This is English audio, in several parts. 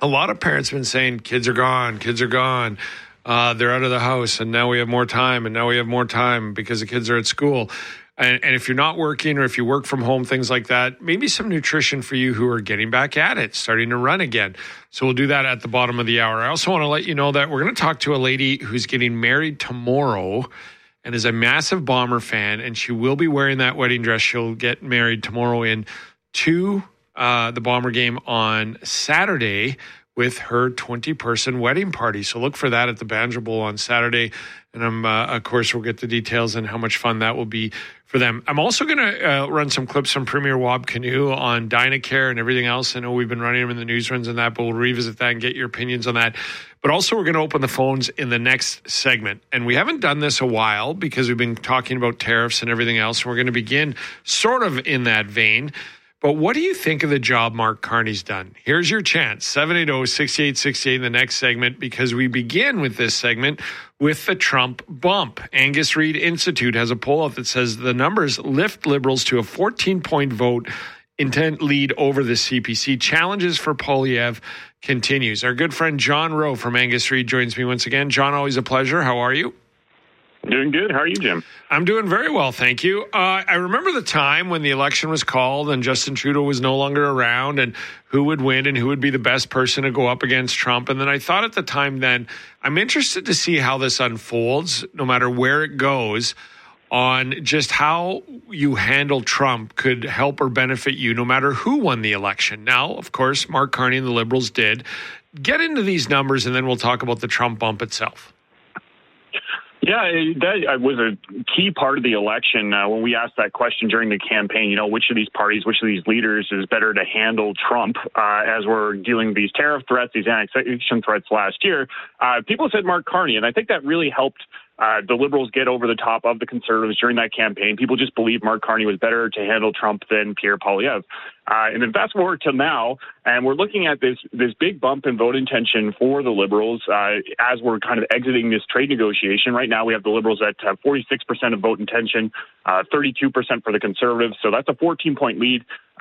a lot of parents have been saying, kids are gone. They're out of the house, and now we have more time, because the kids are at school. And if you're not working, or if you work from home, things like that, maybe some nutrition for you who are getting back at it, starting to run again. So we'll do that at the bottom of the hour. I also want to let you know that we're going to talk to a lady who's getting married tomorrow and is a massive Bomber fan, and she will be wearing that wedding dress she'll get married tomorrow in to the Bomber game on Saturday with her 20-person wedding party. So look for that at the Banjo Bowl on Saturday. And of course, we'll get the details and how much fun that will be for them. I'm also going to run some clips from Premier Wab Canoe on Dynacare and everything else. I know we've been running them in the news runs and that, but we'll revisit that and get your opinions on that. But also, we're going to open the phones in the next segment. And we haven't done this a while because we've been talking about tariffs and everything else. And we're going to begin sort of in that vein. But what do you think of the job Mark Carney's done? Here's your chance, 780-6868 in the next segment, because we begin with this segment with the Trump bump. Angus Reid Institute has a poll out that says the numbers lift Liberals to a 14-point vote intent lead over the CPC. Challenges for Poilievre continues. Our good friend John Rowe from Angus Reid joins me once again. John, always a pleasure. How are you? Doing good. How are you, Jim? I'm doing very well, thank you. I remember the time when the election was called and Justin Trudeau was no longer around, and who would win and who would be the best person to go up against Trump. And then I thought at the time then, I'm interested to see how this unfolds, no matter where it goes, on just how you handle Trump could help or benefit you, no matter who won the election. Now, of course, Mark Carney and the Liberals did. Get into these numbers, and then we'll talk about the Trump bump itself. Yeah, that was a key part of the election when we asked that question during the campaign, which of these parties, which of these leaders is better to handle Trump as we're dealing with these tariff threats, these annexation threats last year. People said Mark Carney, and I think that really helped the Liberals get over the top of the Conservatives during that campaign. People just believed Mark Carney was better to handle Trump than Pierre Poilievre. And then fast forward to now, and we're looking at this big bump in vote intention for the Liberals as we're kind of exiting this trade negotiation. Right now, we have the Liberals at 46% of vote intention, 32% for the Conservatives. So that's a 14-point lead.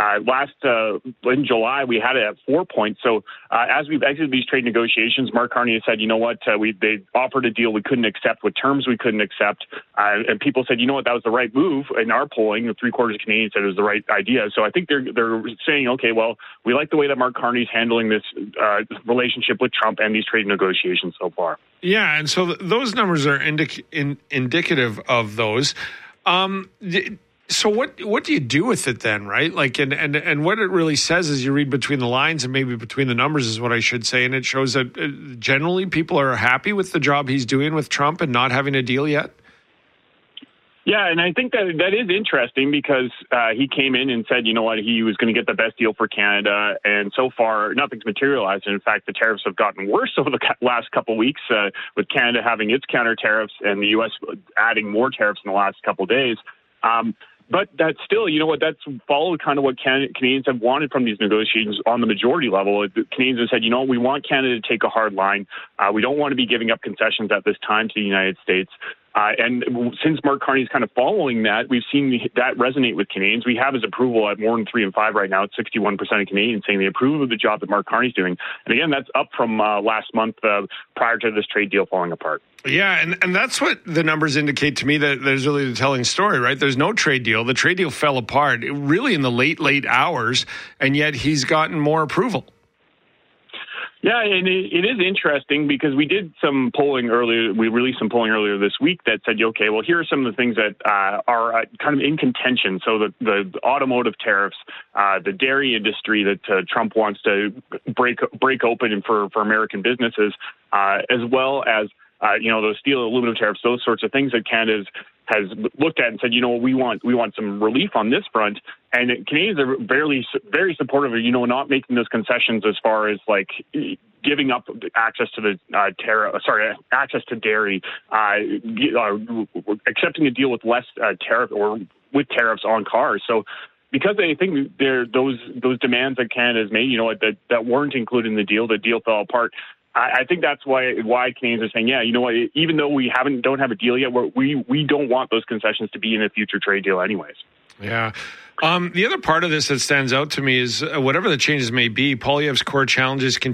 In July, we had it at 4 points. So as we've exited these trade negotiations, Mark Carney has said, you know what, they offered a deal we couldn't accept with terms we couldn't accept. And people said, you know what, that was the right move. In our polling, 3/4 of Canadians said it was the right idea. So I think they're saying, okay, well, we like the way that Mark Carney's handling this relationship with Trump and these trade negotiations so far. Yeah, and so those numbers are indicative of those. So what do you do with it then, right? Like, and what it really says is you read between the lines and maybe between the numbers is what I should say, and it shows that generally people are happy with the job he's doing with Trump and not having a deal yet. Yeah, and I think that is interesting because he came in and said, you know what, he was going to get the best deal for Canada, and so far nothing's materialized. And in fact, the tariffs have gotten worse over the last couple of weeks, with Canada having its counter tariffs and the U.S. adding more tariffs in the last couple of days. But that's still, you know what, that's followed kind of what Canadians have wanted from these negotiations on the majority level. The Canadians have said, you know, we want Canada to take a hard line. We don't want to be giving up concessions at this time to the United States. And since Mark Carney's kind of following that, we've seen that resonate with Canadians. We have his approval at more than 3 in 5 right now. It's 61% of Canadians saying they approve of the job that Mark Carney's doing. And again, that's up from last month prior to this trade deal falling apart. Yeah, and that's what the numbers indicate to me, that there's really the telling story, right? There's no trade deal. The trade deal fell apart really in the late hours, and yet he's gotten more approval. Yeah, and it is interesting because we did some polling earlier. We released some polling earlier this week that said, okay, well, here are some of the things that are kind of in contention. So the automotive tariffs, the dairy industry that Trump wants to break open for American businesses, as well as those steel and aluminum tariffs, those sorts of things that Canada has looked at and said, you know, we want some relief on this front. And Canadians are very supportive of, not making those concessions as far as like giving up access to the access to dairy, accepting a deal with less tariff or with tariffs on cars. So because I think those demands that Canada has made, that weren't included in the deal fell apart. I think that's why Canadians are saying, yeah, you know what, even though we don't have a deal yet, we don't want those concessions to be in a future trade deal anyways. Yeah. The other part of this that stands out to me is whatever the changes may be, Poilievre's core challenges